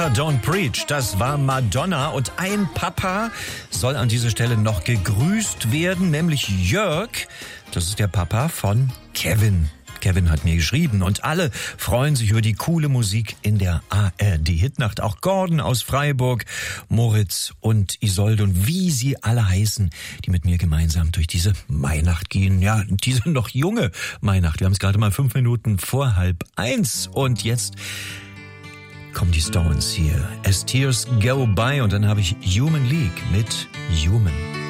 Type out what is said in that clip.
Don't Preach, das war Madonna und ein Papa soll an dieser Stelle noch gegrüßt werden, nämlich Jörg. Das ist der Papa von Kevin. Kevin hat mir geschrieben und alle freuen sich über die coole Musik in der ARD-Hitnacht. Auch Gordon aus Freiburg, Moritz und Isolde und wie sie alle heißen, die mit mir gemeinsam durch diese Weihnacht gehen. Ja, diese noch junge Weihnacht. Wir haben es gerade mal 5 Minuten vor 12:30 und jetzt kommen die Stones hier. As Tears Go By und dann habe ich Human League mit Human.